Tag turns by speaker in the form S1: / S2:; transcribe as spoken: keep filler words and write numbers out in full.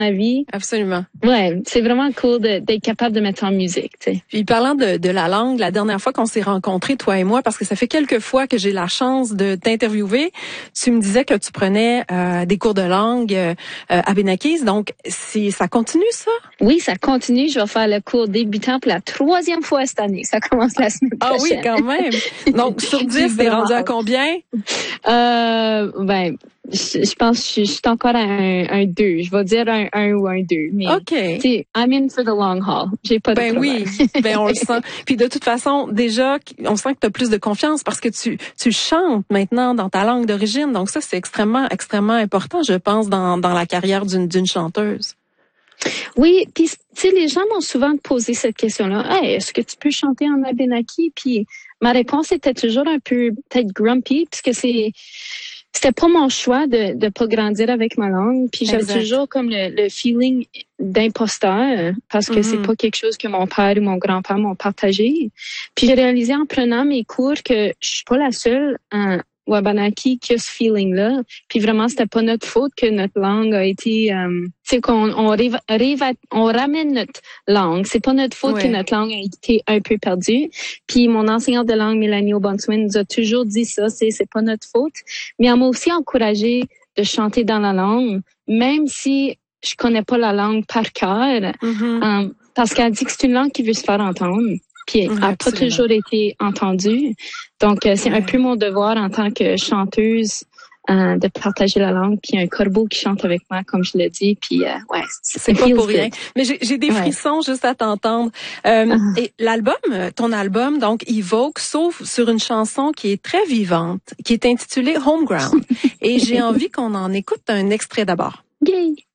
S1: ma vie.
S2: Absolument.
S1: Ouais, c'est vraiment cool de, d'être capable de mettre en musique, tu sais.
S2: Puis parlant de, de la langue, la dernière fois qu'on s'est rencontrés, toi et moi, parce que ça fait quelques fois que j'ai la chance de t'interviewer, tu me disais que tu prenais euh, des cours de langue euh, à Benakis. Donc, c'est, ça continue, ça?
S1: Oui, ça continue. Je vais faire le cours débutant pour la troisième fois cette année. Ça commence la semaine prochaine.
S2: Ah oui, quand même. Donc, sur dix, t'es rendu à combien?
S1: Euh, ben, je, je pense que je, je suis encore à un, un deux. Je vais dire un un ou un deux. Mais,
S2: OK.
S1: tu sais, I'm in for the long haul. J'ai pas de
S2: ben
S1: problème.
S2: oui, ben on le sent. Puis de toute façon, déjà, on sent que tu as plus de confiance parce que tu tu chantes maintenant dans ta langue d'origine. Donc ça, c'est extrêmement, extrêmement important, je pense, dans, dans la carrière d'une, d'une chanteuse.
S1: Oui, puis tu sais, les gens m'ont souvent posé cette question-là. Hey, est-ce que tu peux chanter en Abénaki? Puis ma réponse était toujours un peu peut-être grumpy, parce que c'est c'était pas mon choix de de pas grandir avec ma langue. Puis j'avais
S2: Exact.
S1: toujours comme le, le feeling d'imposteur, parce que mm-hmm. c'est pas quelque chose que mon père ou mon grand-père m'ont partagé. Puis j'ai réalisé en prenant mes cours que je suis pas la seule en Wabanaki qui a ce feeling-là. Puis vraiment, c'était pas notre faute que notre langue a été... Euh, c'est qu'on on, rive, rive, on ramène notre langue. C'est pas notre faute ouais. que notre langue a été un peu perdue. Puis mon enseignante de langue, Mélanie Aubonswin, nous a toujours dit ça, c'est, c'est pas notre faute. Mais elle m'a aussi encouragé de chanter dans la langue, même si je connais pas la langue par cœur. Mm-hmm. euh, parce qu'elle dit que c'est une langue qui veut se faire entendre. Puis elle n'a pas toujours été entendue. Donc, euh, c'est ouais. un peu mon devoir en tant que chanteuse euh, de partager la langue. Puis un corbeau qui chante avec moi, comme je l'ai dit. Puis, euh, ouais,
S2: c'est pas pour rien. Mais j'ai, j'ai des frissons ouais. juste à t'entendre. Euh, uh-huh. Et l'album, ton album, donc Evoke, s'ouvre sur une chanson qui est très vivante, qui est intitulée Homeground. Et j'ai envie qu'on en écoute un extrait d'abord.
S1: Yay!